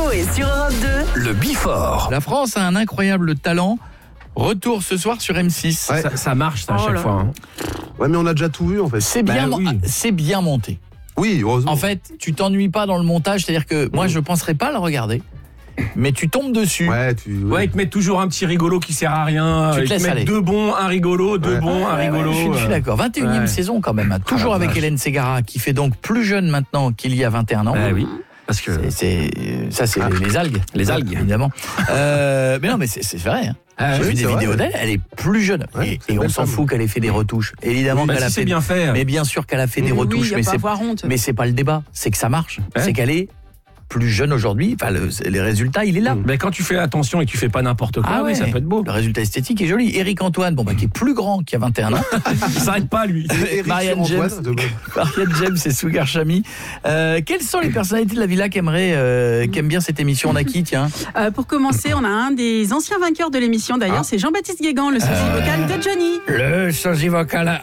et sur Europe 2, Le Before. La France a un incroyable talent. Retour ce soir sur M6. Ouais. Ça marche ça, à chaque fois. Hein. Ouais, mais on a déjà tout vu en fait. C'est bien, oui. c'est bien monté. Oui, heureusement. En fait, tu t'ennuies pas dans le montage, c'est-à-dire que moi je penserais pas le regarder, mais tu tombes dessus. Ouais, Ouais, ils te mettent toujours un petit rigolo qui sert à rien. Tu te Ils laisses te mettent aller. 2 bons, un rigolo, 2 Ouais. bons, un rigolo. Je suis d'accord. 21e Ouais. saison quand même, hein. Toujours avec vache. Hélène Ségara, qui fait donc plus jeune maintenant qu'il y a 21 ans. Oui, parce que C'est les algues. Les algues. Évidemment. Mais non, mais c'est vrai. Hein. J'ai vu oui, des c'est vidéos vrai. d'elle, elle est plus jeune. Ouais, c'est et une on belle s'en femme. fout qu'elle ait fait des retouches. Évidemment Bah, qu'elle si a c'est fait bien fait. Mais bien sûr qu'elle a fait des Oui, retouches, y a mais pas à c'est avoir honte. mais c'est pas le débat, c'est que ça marche. Ouais. C'est qu'elle est plus jeune aujourd'hui, enfin les résultats, il est là. Mais quand tu fais attention et que tu fais pas n'importe quoi, oui, ça peut être beau. Le résultat esthétique est joli. Éric Antoine, qui est plus grand qu'il y a 21 ans. Il s'arrête pas lui. Eric Marianne sur Antoine, James. de même. Marianne James et Sugar Chami. Quelles sont les personnalités de la villa qui aiment bien cette émission? On a qui, tiens? Pour commencer, on a un des anciens vainqueurs de l'émission d'ailleurs, c'est Jean-Baptiste Guégan, le sosie vocal de Johnny. Le sosie vocal.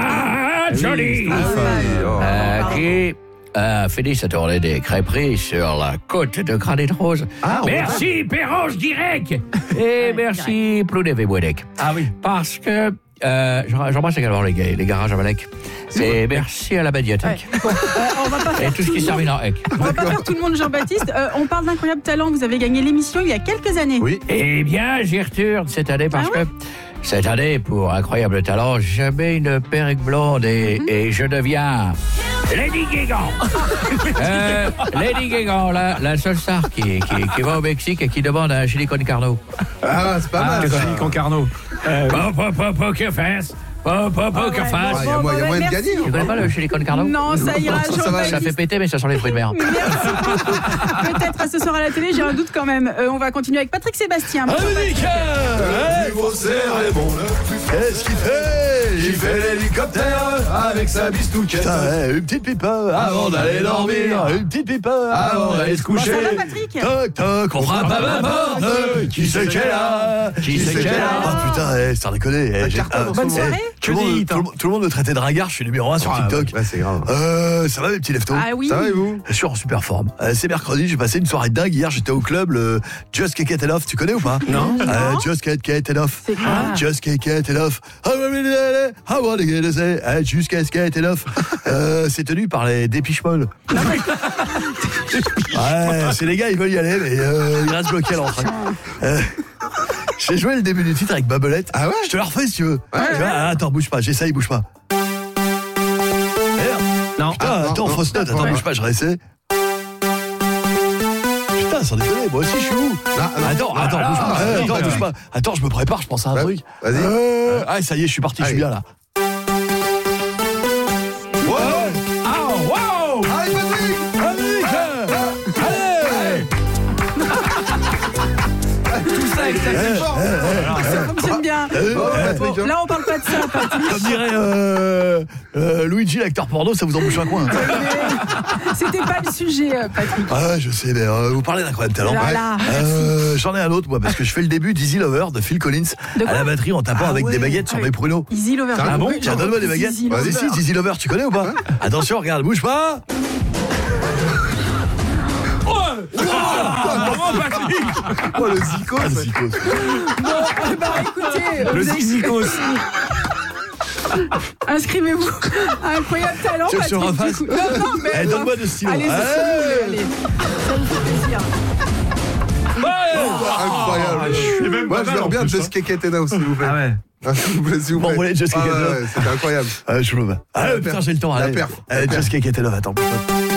Johnny qui a fini sa tournée des crêperies sur la côte de Granit Rose. Merci Perros Guirec et merci Plounev et Bouedec. Ah oui. Parce que j'embrasse également les garages à Malek. Et merci à la médiathèque. Ouais. Bon, on va pas Et faire tout ce qui se termine en ec. On va pas faire tout le monde Jean-Baptiste. On parle d'incroyable talent. Vous avez gagné l'émission il y a quelques années. Oui. Eh bien, j'y retourne cette année parce que cette année, pour Incroyable Talent, je mets une perruque blonde et je deviens Lady Guégan. Lady Guégan, la seule star qui va au Mexique et qui demande un chili con carne. Ah, c'est pas mal. ça. Chili con carno. Poker face. Poker Ah, face. il y a moyen de merci. gagner. Tu connais pas le chili con carne? Non, ça ira, Ça va, Ça Jean-Baptiste. fait péter, mais ça sent les fruits de mer. Merci. Peut-être à ce soir à la télé, j'ai un doute quand même. On va continuer avec Patrick Sébastien. Bonjour, Patrick. Qu'est-ce qu'il fait? Il fait l'hélicoptère avec sa bistouquette. Putain, une petite pipe avant d'aller dormir. Une petite pipe avant d'aller se coucher. Ça va, Patrick? Toc toc, on frappe à ma porte. Qui c'est qu'elle a? Qui c'est qu'elle a? Ah putain, sans déconner. Bonne soirée. Tout le monde me traitait de ringard, je suis numéro 1 sur TikTok. Ouais, c'est grave. Ça va mes petits leftos? Ah oui. Ça va et vous? Je suis en super forme. C'est mercredi, j'ai passé une soirée de dingue. Hier, j'étais au club, le Just Kick It Off. Tu connais ou pas? Non. Just Kick It Off. C'est quoi? Just Kick It Off. I wanna get it say. Just Kick It Off. C'est tenu par les Dépêche Mode. Ouais, c'est les gars, ils veulent y aller, mais ils restent bloqués à l'entrée. J'ai joué le début du titre avec Babelette. Ah ouais? Je te la refais si tu veux. Tu vois, attends, bouge pas, j'essaye, bouge pas. Non. Attends, non, fausse note, attends, ouais. bouge pas, je réessaie. Putain, sans déconner, moi aussi je suis où? Attends, bouge pas. Attends, je me prépare, je pense à un truc. Vas-y. Ah, ça y est, je suis parti, je suis Allez. bien là. Wow. Allez, Patrick! Tout ça avec ta Fort. Ça fonctionne bien. Patrick, Bon, hein. là, on parle pas de ça, Patrick. Comme dirait Luigi, l'acteur porno, ça vous embouche un coin. C'était pas le sujet, Patrick. Ah, je sais, mais vous parlez d'incroyable talent. Voilà. J'en ai un autre, moi, parce que je fais le début d'Easy Lover de Phil Collins De quoi à la batterie en tapant avec des baguettes sur mes pruneaux. Easy Lover. Ah bon? Tiens, donne-moi des baguettes. Easy Vas-y, Lover. si, Easy Lover, tu connais ou pas? Attention, regarde, bouge pas. Oh, le zikos. Ah, zikos. Bah écoutez, Le vous avez- zizikos. inscrivez-vous à Incroyable Talent, Tu veux que je Patrick. refasse? Du coup. Non, mais Eh, donne-moi de stylo. allez, c'est Hey. allez. Ça vous fait plaisir. Incroyable. Moi, je veux bien Just Kick It Off, s'il vous plaît. Ah ouais. S'il vous plaît, s'il vous Bon, plaît. voilà, Just Kick It Ah, Off. ouais, c'était incroyable. Je me bats. Ah, La putain, perf. j'ai le temps. La Allez, perf. Just Kick It Off, attends.